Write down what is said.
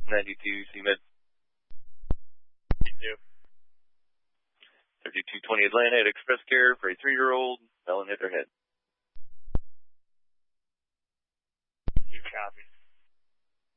92 CMed. 3220 Atlanta at Express Care for a 3-year-old. Melon hit their head. You copy.